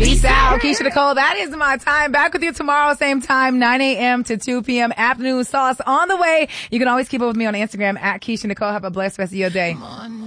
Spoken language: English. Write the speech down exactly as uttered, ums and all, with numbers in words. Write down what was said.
Peace out. Keisha Nicole, that is my time. Back with you tomorrow, same time, nine a.m. to two p.m. Afternoon sauce on the way. You can always keep up with me on Instagram at Keisha Nicole. Have a blessed rest of your day.